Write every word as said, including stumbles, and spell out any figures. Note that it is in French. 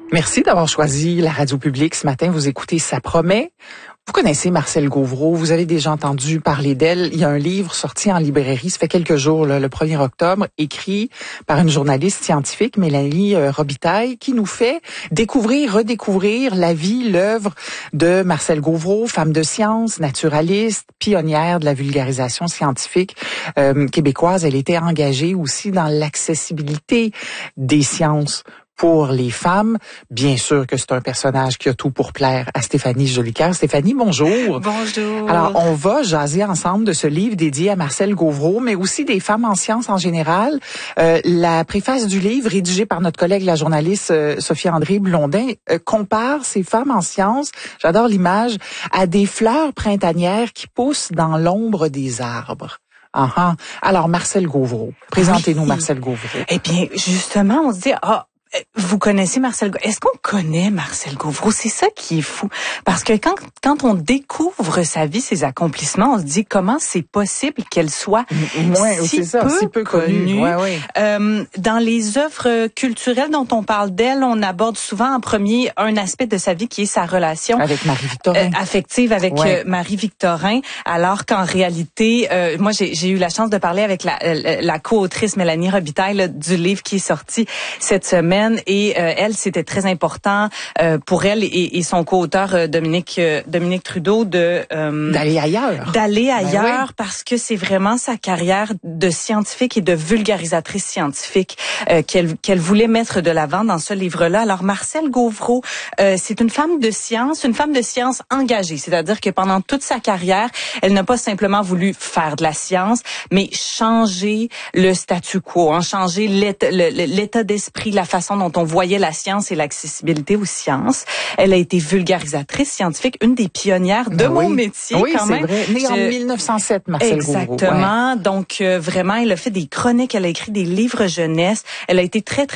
Merci d'avoir choisi la radio publique ce matin. Vous écoutez Ça promet. Vous connaissez Marcelle Gauvreau, vous avez déjà entendu parler d'elle. Il y a un livre sorti en librairie, ça fait quelques jours, là, le premier octobre, écrit par une journaliste scientifique, Mélanie euh, Robitaille, qui nous fait découvrir, redécouvrir la vie, l'œuvre de Marcelle Gauvreau, femme de science, naturaliste, pionnière de la vulgarisation scientifique euh, québécoise. Elle était engagée aussi dans l'accessibilité des sciences pour les femmes. Bien sûr que c'est un personnage qui a tout pour plaire à Stéphanie Jolicoeur. Stéphanie, bonjour. Bonjour. Alors, on va jaser ensemble de ce livre dédié à Marcelle Gauvreau, mais aussi des femmes en sciences en général. Euh, la préface du livre, rédigée par notre collègue, la journaliste euh, Sophie-André Blondin, euh, compare ces femmes en sciences, j'adore l'image, à des fleurs printanières qui poussent dans l'ombre des arbres. Uh-huh. Alors, Marcelle Gauvreau. Présentez-nous oui. Marcelle Gauvreau. Eh bien, justement, on se dit, ah, vous connaissez Marcelle Gauvreau. Est-ce qu'on connaît Marcelle Gauvreau? C'est ça qui est fou. Parce que quand, quand on découvre sa vie, ses accomplissements, on se dit comment c'est possible qu'elle soit ouais, si, c'est ça, peu si peu connue. connue. Ouais, ouais. Euh, dans les œuvres culturelles dont on parle d'elle, on aborde souvent en premier un aspect de sa vie qui est sa relation avec Marie-Victorin. Euh, affective avec ouais. euh, Marie-Victorin, alors qu'en réalité, euh, moi j'ai, j'ai eu la chance de parler avec la, la, la co-autrice Mélanie Robitaille là, du livre qui est sorti cette semaine. Et euh, elle, c'était très important euh, pour elle et, et son co-auteur euh, Dominique euh, Dominique Trudeau de euh, d'aller ailleurs. D'aller ailleurs ben oui. Parce que c'est vraiment sa carrière de scientifique et de vulgarisatrice scientifique euh, qu'elle qu'elle voulait mettre de l'avant dans ce livre-là. Alors Marcelle Gauvreau, euh, c'est une femme de science, une femme de science engagée, c'est-à-dire que pendant toute sa carrière, elle n'a pas simplement voulu faire de la science, mais changer le statu quo, hein, changer l'état, l'état d'esprit, la façon dont on voyait la science et l'accessibilité aux sciences. Elle a été vulgarisatrice scientifique, une des pionnières de ben mon oui. métier oui, quand même. Oui, c'est vrai. Née Je... en mille neuf cent sept, Marcelle Exactement. Gauvreau. Exactement. Ouais. Donc, euh, vraiment, elle a fait des chroniques, elle a écrit des livres jeunesse. Elle a été très, très